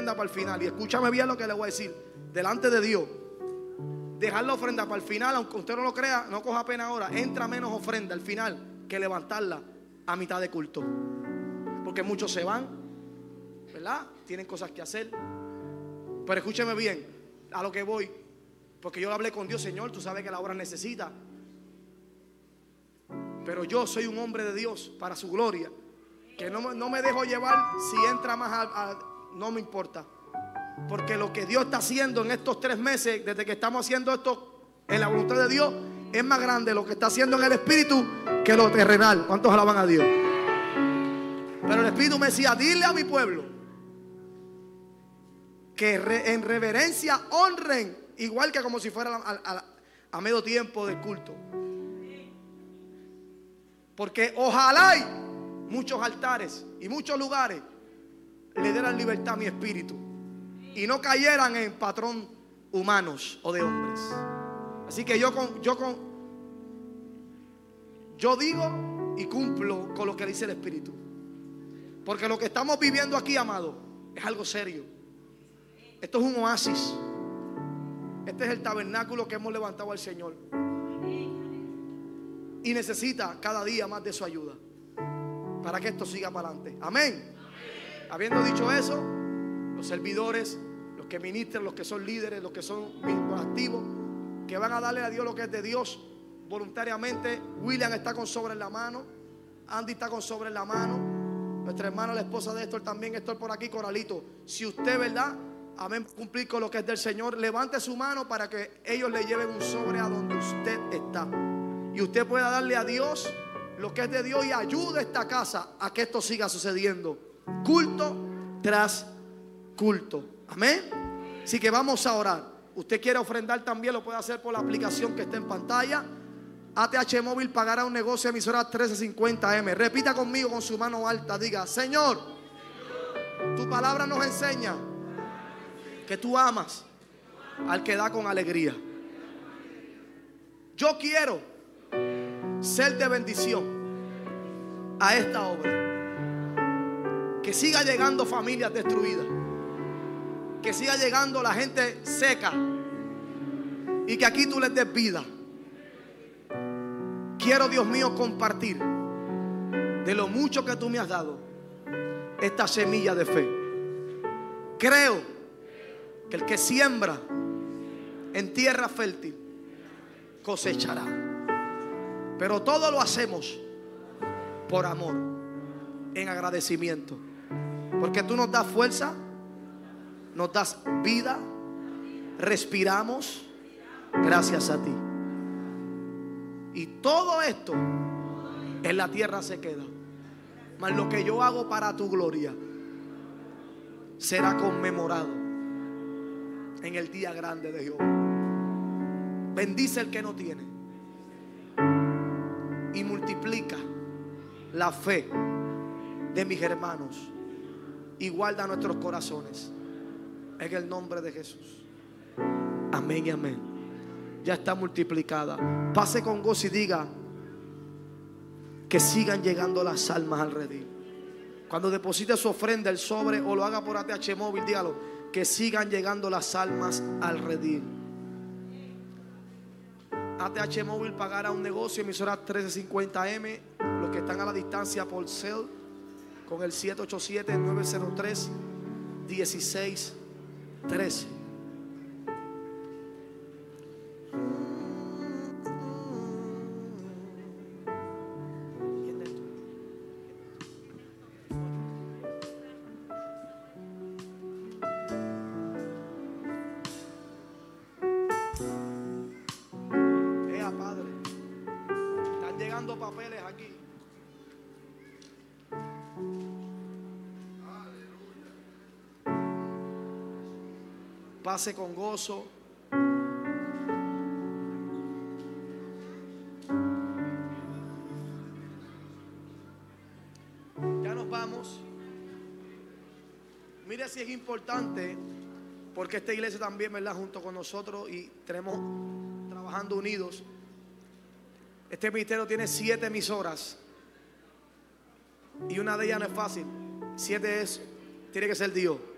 ofrenda para el final. Y escúchame bien lo que le voy a decir. Delante de Dios, dejar la ofrenda para el final, aunque usted no lo crea, no coja pena ahora. Entra menos ofrenda al final que levantarla a mitad de culto. Porque muchos se van, ¿verdad? Tienen cosas que hacer. Pero escúcheme bien, a lo que voy. Porque yo hablé con Dios: Señor, tú sabes que la obra necesita. Pero yo soy un hombre de Dios para su gloria, que no me dejo llevar si entra más no me importa. Porque lo que Dios está haciendo en estos 3 meses, desde que estamos haciendo esto en la voluntad de Dios, es más grande lo que está haciendo en el Espíritu que lo terrenal. ¿Cuántos alaban a Dios? Pero el Espíritu me decía: dile a mi pueblo que en reverencia honren, igual que como si fuera a medio tiempo del culto. Porque ojalá hay muchos altares y muchos lugares le dieran libertad a mi espíritu y no cayeran en patrón humanos o de hombres. Así que yo digo y cumplo con lo que dice el Espíritu. Porque lo que estamos viviendo aquí, amado, es algo serio. Esto es un oasis. Este es el tabernáculo que hemos levantado al Señor. Y necesita cada día más de su ayuda para que esto siga para adelante. Amén. Habiendo dicho eso, los servidores, los que ministran, los que son líderes, los que son miembros activos, que van a darle a Dios lo que es de Dios voluntariamente. William está con sobre en la mano, Andy está con sobre en la mano, nuestra hermana, la esposa de Héctor, también Héctor por aquí, Coralito. Si usted, ¿verdad?, amén, cumplir con lo que es del Señor, levante su mano para que ellos le lleven un sobre a donde usted está. Y usted pueda darle a Dios lo que es de Dios y ayude a esta casa a que esto siga sucediendo, culto tras culto. Amén. Así que vamos a orar. Usted quiere ofrendar también, lo puede hacer por la aplicación que está en pantalla. ATH Móvil pagará un negocio, emisora 1350M. Repita conmigo con su mano alta. Diga: Señor, tu palabra nos enseña que tú amas al que da con alegría. Yo quiero ser de bendición a esta obra. Que siga llegando familias destruidas, que siga llegando la gente seca, y que aquí tú les des vida. Quiero, Dios mío, compartir de lo mucho que tú me has dado esta semilla de fe. Creo que el que siembra en tierra fértil cosechará. Pero todo lo hacemos por amor, en agradecimiento. Porque tú nos das fuerza, nos das vida, respiramos gracias a ti. Y todo esto en la tierra se queda. Mas lo que yo hago para tu gloria será conmemorado en el día grande de Jehová. Bendice el que no tiene y multiplica la fe de mis hermanos y guarda nuestros corazones en el nombre de Jesús. Amén y amén. Ya está multiplicada. Pase con gozo y diga: que sigan llegando las almas al redil. Cuando deposite su ofrenda, el sobre, o lo haga por ATH Móvil, dígalo: que sigan llegando las almas al redil. ATH Móvil pagará un negocio, emisora 1350M. Los que están a la distancia por cel, con el 787-903-1613. Padre, están llegando papeles aquí. Pase con gozo. Ya nos vamos. Mire si es importante, porque esta iglesia también, ¿verdad?, junto con nosotros, y tenemos trabajando unidos. Este ministerio tiene 7 emisoras y una de ellas no es fácil. 7 tiene que ser Dios.